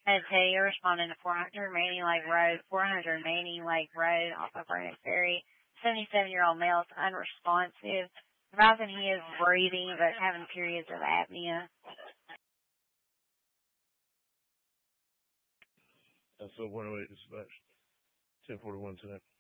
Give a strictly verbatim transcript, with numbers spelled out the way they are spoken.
Okay, you're responding to four hundred Manning Lake Road, four hundred Manning Lake Road off of Ernest Ferry. seventy-seven-year-old male is unresponsive. Advising he is breathing but having periods of apnea. That's so one oh eight dispatch. ten forty-one tonight.